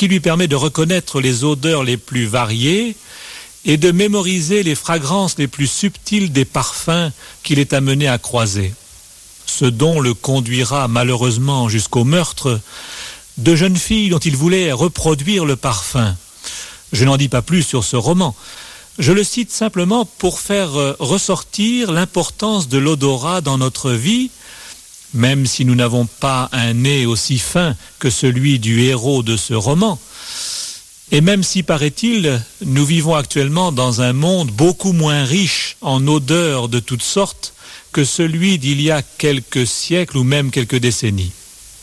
qui lui permet de reconnaître les odeurs les plus variées et de mémoriser les fragrances les plus subtiles des parfums qu'il est amené à croiser. Ce don le conduira malheureusement jusqu'au meurtre de jeunes filles dont il voulait reproduire le parfum. Je n'en dis pas plus sur ce roman. Je le cite simplement pour faire ressortir l'importance de l'odorat dans notre vie, même si nous n'avons pas un nez aussi fin que celui du héros de ce roman. Et même si, paraît-il, nous vivons actuellement dans un monde beaucoup moins riche en odeurs de toutes sortes que celui d'il y a quelques siècles ou même quelques décennies.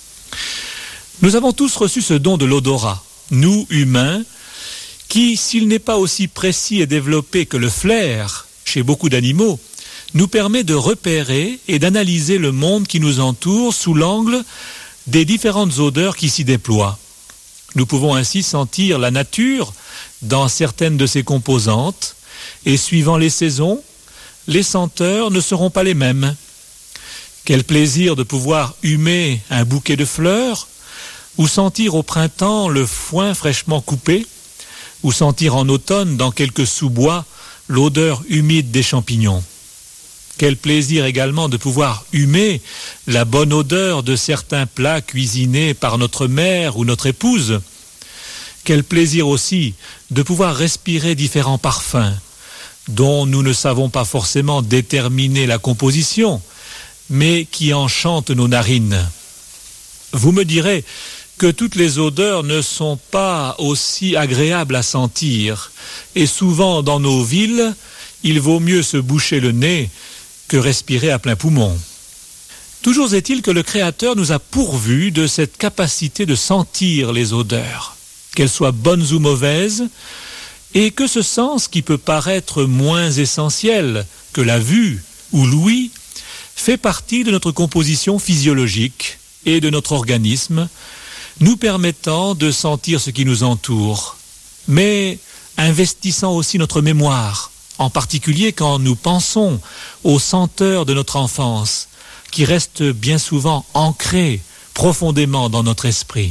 Nous avons tous reçu ce don de l'odorat, nous, humains, qui, s'il n'est pas aussi précis et développé que le flair chez beaucoup d'animaux, nous permet de repérer et d'analyser le monde qui nous entoure sous l'angle des différentes odeurs qui s'y déploient. Nous pouvons ainsi sentir la nature dans certaines de ses composantes, et suivant les saisons, les senteurs ne seront pas les mêmes. Quel plaisir de pouvoir humer un bouquet de fleurs, ou sentir au printemps le foin fraîchement coupé, ou sentir en automne dans quelques sous-bois l'odeur humide des champignons. Quel plaisir également de pouvoir humer la bonne odeur de certains plats cuisinés par notre mère ou notre épouse. Quel plaisir aussi de pouvoir respirer différents parfums, dont nous ne savons pas forcément déterminer la composition, mais qui enchantent nos narines. Vous me direz que toutes les odeurs ne sont pas aussi agréables à sentir, et souvent dans nos villes, il vaut mieux se boucher le nez que respirer à plein poumon. Toujours est-il que le Créateur nous a pourvus de cette capacité de sentir les odeurs, qu'elles soient bonnes ou mauvaises, et que ce sens qui peut paraître moins essentiel que la vue ou l'ouïe fait partie de notre composition physiologique et de notre organisme, nous permettant de sentir ce qui nous entoure, mais investissant aussi notre mémoire, en particulier quand nous pensons aux senteurs de notre enfance, qui restent bien souvent ancrées profondément dans notre esprit.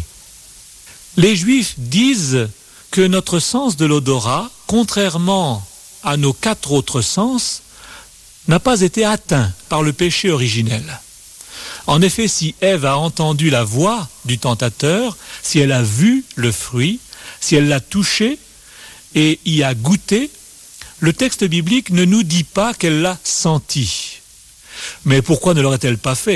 Les Juifs disent que notre sens de l'odorat, contrairement à nos 4 autres sens, n'a pas été atteint par le péché originel. En effet, si Ève a entendu la voix du tentateur, si elle a vu le fruit, si elle l'a touché et y a goûté, le texte biblique ne nous dit pas qu'elle l'a senti. Mais pourquoi ne l'aurait-elle pas fait ?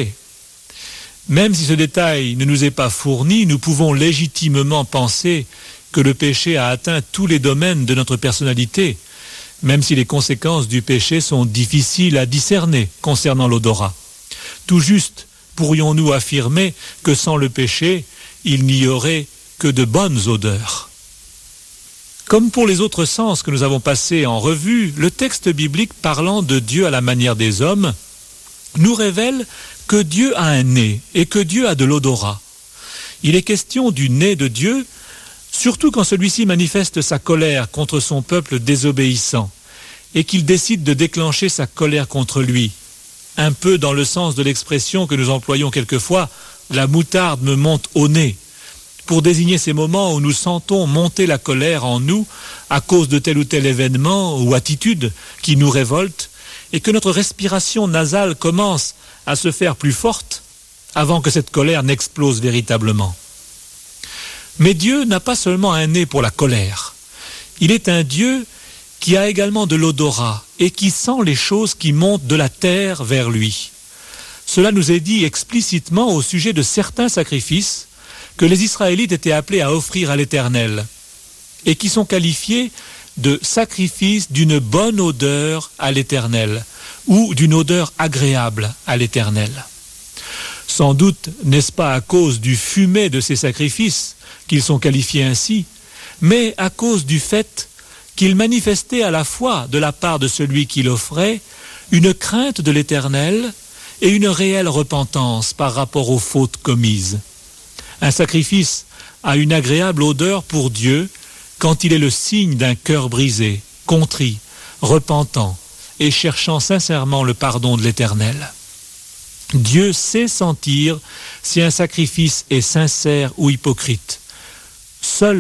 Même si ce détail ne nous est pas fourni, nous pouvons légitimement penser que le péché a atteint tous les domaines de notre personnalité, même si les conséquences du péché sont difficiles à discerner concernant l'odorat. Tout juste pourrions-nous affirmer que sans le péché, il n'y aurait que de bonnes odeurs. Comme pour les autres sens que nous avons passés en revue, le texte biblique parlant de Dieu à la manière des hommes nous révèle que Dieu a un nez et que Dieu a de l'odorat. Il est question du nez de Dieu, surtout quand celui-ci manifeste sa colère contre son peuple désobéissant et qu'il décide de déclencher sa colère contre lui. Un peu dans le sens de l'expression que nous employons quelquefois, la moutarde me monte au nez, pour désigner ces moments où nous sentons monter la colère en nous à cause de tel ou tel événement ou attitude qui nous révolte et que notre respiration nasale commence à se faire plus forte avant que cette colère n'explose véritablement. Mais Dieu n'a pas seulement un nez pour la colère. Il est un Dieu qui a également de l'odorat et qui sent les choses qui montent de la terre vers lui. Cela nous est dit explicitement au sujet de certains sacrifices que les Israélites étaient appelés à offrir à l'Éternel et qui sont qualifiés de sacrifices d'une bonne odeur à l'Éternel ou d'une odeur agréable à l'Éternel. Sans doute n'est-ce pas à cause du fumet de ces sacrifices qu'ils sont qualifiés ainsi, mais à cause du fait qu'ils manifestaient à la fois de la part de celui qui l'offrait une crainte de l'Éternel et une réelle repentance par rapport aux fautes commises. Un sacrifice a une agréable odeur pour Dieu quand il est le signe d'un cœur brisé, contrit, repentant et cherchant sincèrement le pardon de l'Éternel. Dieu sait sentir si un sacrifice est sincère ou hypocrite. Seul